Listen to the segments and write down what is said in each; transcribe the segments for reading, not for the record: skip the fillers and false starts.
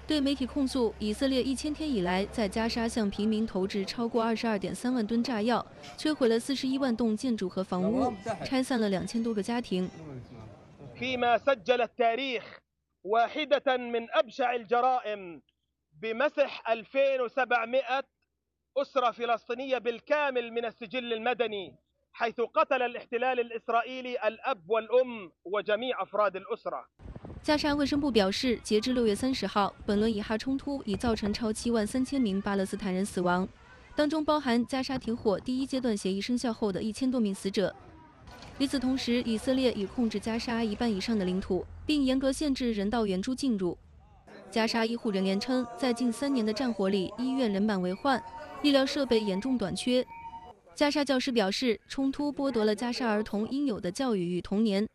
对媒体控诉，以色列1000天以来在加沙向平民投掷超过22.3万吨炸药，摧毁了41万栋建筑和房屋，拆散了2000多个家庭。 فيما سجل التاريخ واحدة من أبشع الجرائم بمسح 2700 أسرة فلسطينية بالكامل من السجل المدني حيث قتل الاحتلال الإسرائيلي الأب والأم وجميع أفراد الأسرة。 加沙卫生部表示，截至6月30号，本轮以哈冲突已造成超73000名巴勒斯坦人死亡，当中包含加沙停火第1阶段协议生效后的1000多名死者。与此同时，以色列已控制加沙1半以上的领土，并严格限制人道援助进入。加沙医护人员称，在近3年的战火里，医院人满为患，医疗设备严重短缺。加沙教师表示，冲突剥夺了加沙儿童应有的教育与童年。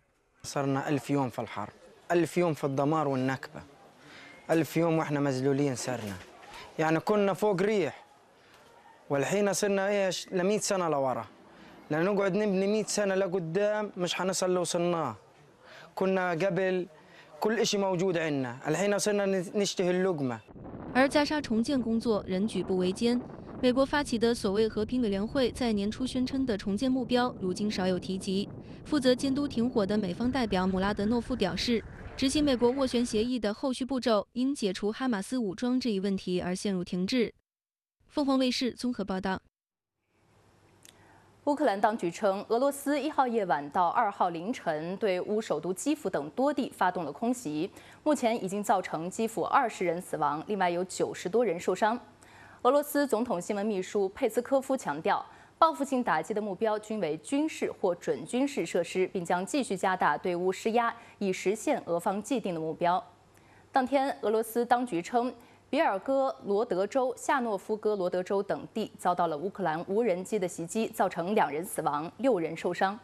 1000 يوم في الدمار والنكبة 1000 يوم واحنا مذلولين صرنا يعني كنا فوق ريح والحين صرنا ايش ل100 سنة لورا لنقعد نبني 100 سنة لقدام مش حنصل اللي وصلناه كنا قبل كل إشي موجود عندنا الحين صرنا نشتهي اللقمة。 而加沙重建工作仍举步维艰。美国发起的所谓和平委员会在年初宣称的重建目标，如今少有提及。负责监督停火的美方代表姆拉德诺夫表示，执行美国斡旋协议的后续步骤因解除哈马斯武装这一问题而陷入停滞。凤凰卫视综合报道。 乌克兰当局称，俄罗斯1号夜晚到2号凌晨对乌首都基辅等多地发动了空袭，目前已经造成基辅20人死亡，另外有90多人受伤。俄罗斯总统新闻秘书佩斯科夫强调，报复性打击的目标均为军事或准军事设施，并将继续加大对乌施压，以实现俄方既定的目标。当天，俄罗斯当局称，比尔哥罗德州、夏诺夫哥罗德州等地遭到了乌克兰无人机的袭击，造成2人死亡，6人受伤。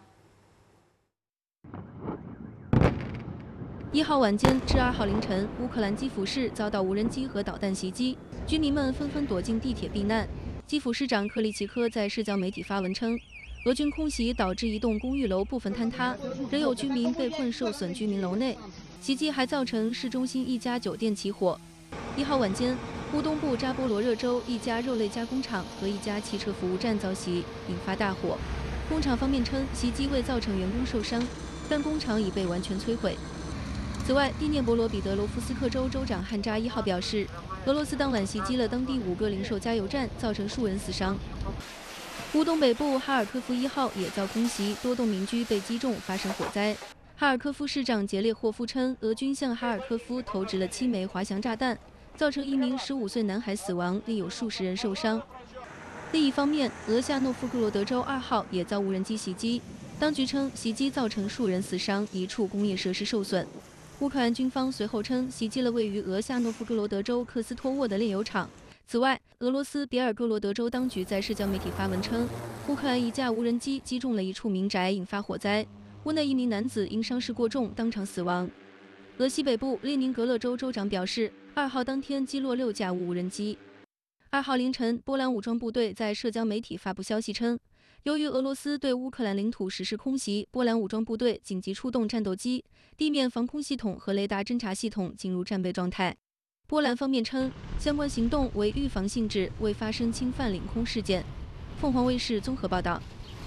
1号晚间至2号凌晨，乌克兰基辅市遭到无人机和导弹袭击，居民们纷纷躲进地铁避难。基辅市长克利奇科在社交媒体发文称，俄军空袭导致一栋公寓楼部分坍塌，仍有居民被困受损居民楼内。袭击还造成市中心一家酒店起火。1号晚间，乌东部扎波罗热州一家肉类加工厂和一家汽车服务站遭袭，引发大火。工厂方面称，袭击未造成员工受伤，但工厂已被完全摧毁。此外，第聂伯罗彼得罗夫斯克州州长汉扎1号表示，俄罗斯当晚袭击了当地5个零售加油站，造成数人死伤。乌东北部哈尔科夫1号也遭空袭，多栋民居被击中，发生火灾。哈尔科夫市长杰列霍夫称，俄军向哈尔科夫投掷了7枚滑翔炸弹，造成1名15岁男孩死亡，另有数十人受伤。另一方面，俄夏诺夫哥罗德州2号也遭无人机袭击，当局称袭击造成数人死伤，1处工业设施受损。乌克兰军方随后称，袭击了位于俄夏诺夫哥罗德州克斯托沃的炼油厂。此外，俄罗斯别尔哥罗德州当局在社交媒体发文称，乌克兰一架无人机击中了一处民宅，引发火灾，屋内1名男子因伤势过重当场死亡。俄西北部列宁格勒州州长表示，2号当天击落6架无人机。2号凌晨，波兰武装部队在社交媒体发布消息称，由于俄罗斯对乌克兰领土实施空袭，波兰武装部队紧急出动战斗机、地面防空系统和雷达侦察系统进入战备状态。波兰方面称，相关行动为预防性质，未发生侵犯领空事件。凤凰卫视综合报道。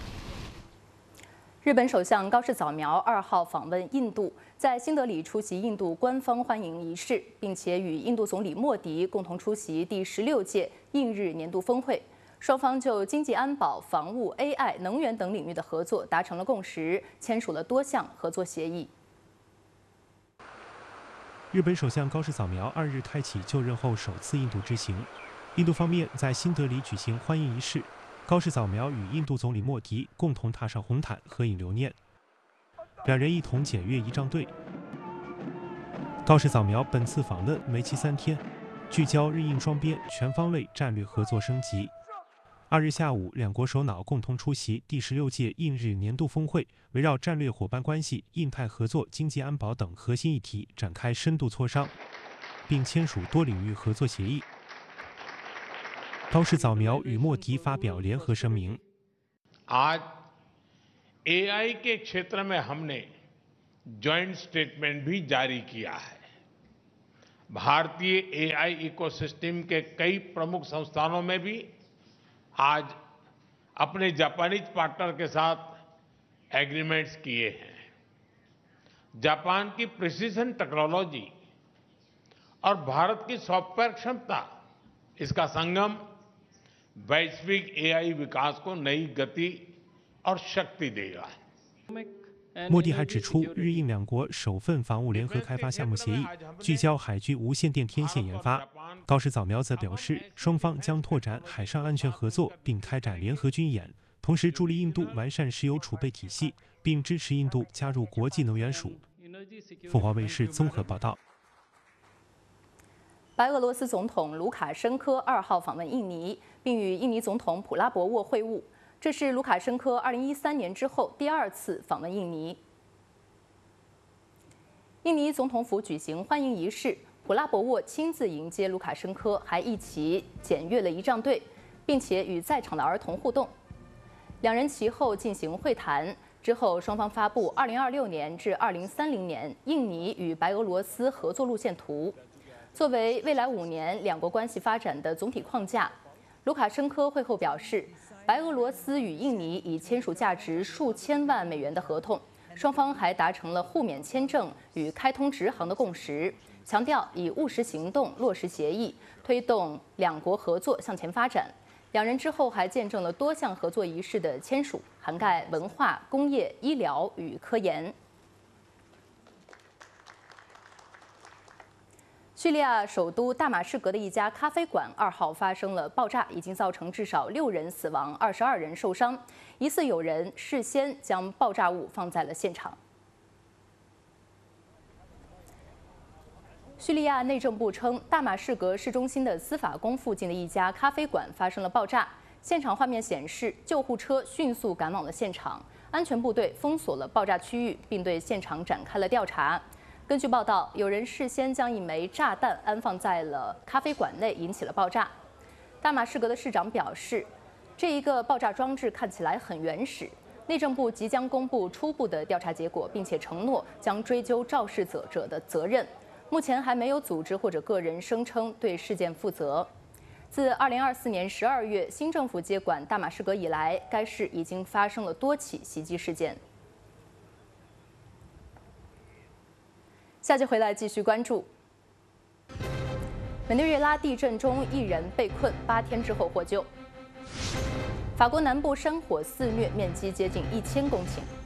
日本首相高市早苗2号访问印度，在新德里出席印度官方欢迎仪式，并且与印度总理莫迪共同出席第16届印日年度峰会。双方就经济安保、防务、AI、能源等领域的合作达成了共识，签署了多项合作协议。 日本首相高市早苗2日开启就任后首次印度之行，印度方面在新德里举行欢迎仪式。高市早苗与印度总理莫迪共同踏上红毯合影留念，两人一同检阅仪仗队。高市早苗本次访问为期3天，聚焦日印双边全方位战略合作升级。2日下午，两国首脑共同出席第16届印日年度峰会，围绕战略伙伴关系、印太合作、经济安保等核心议题展开深度磋商，并签署多领域合作协议。高市早苗与莫迪发表联合声明。 आज AI के क्षेत्र में हमने जॉइंट स्टेटमेंट भी जारी किया है। भारतीय एआई इकोसिस्टम के कई प्रमुख संस्थानों में भी आज अपने जापानीज पार्टनर के साथ एग्रीमेंट्स किए हैं। जापान की प्रिसीजन टेक्नोलॉजी और भारत की सॉफ्टवेयर क्षमता, इसका संगम वैश्विक एआई विकास को नई गति और शक्ति देगा। 莫迪还指出，日印两国首份防务联合开发项目协议聚焦海军无线电天线研发。高市早苗则表示，双方将拓展海上安全合作，并开展联合军演，同时助力印度完善石油储备体系，并支持印度加入国际能源署。凤凰卫视综合报道。 白俄罗斯总统卢卡申科2号访问印尼，并与印尼总统普拉博沃会晤。这是卢卡申科2013年之后第2次访问印尼。印尼总统府举行欢迎仪式，普拉博沃亲自迎接卢卡申科，还一起检阅了仪仗队，并且与在场的儿童互动。两人其后进行会谈，之后双方发布2026年至2030年印尼与白俄罗斯合作路线图，作为未来5年两国关系发展的总体框架。卢卡申科会后表示，白俄罗斯与印尼已签署价值数千万美元的合同，双方还达成了互免签证与开通直航的共识，强调以务实行动落实协议，推动两国合作向前发展。两人之后还见证了多项合作仪式的签署，涵盖文化、工业、医疗与科研。叙利亚首都大马士革的一家咖啡馆2号发生了爆炸，已经造成至少6人死亡，22人受伤，疑似有人事先将爆炸物放在了现场。叙利亚内政部称，大马士革市中心的司法宫附近的一家咖啡馆发生了爆炸，现场画面显示，救护车迅速赶往了现场，安全部队封锁了爆炸区域，并对现场展开了调查。根据报道，有人事先将一枚炸弹安放在了咖啡馆内，引起了爆炸。大马士革的市长表示，这一个爆炸装置看起来很原始。内政部即将公布初步的调查结果，并且承诺将追究肇事者的责任。目前还没有组织或者个人声称对事件负责。自2024年12月新政府接管大马士革以来，该市已经发生了多起袭击事件。下集回来继续关注。委内瑞拉地震中1人被困8天之后获救。法国南部山火肆虐，面积接近1000公顷。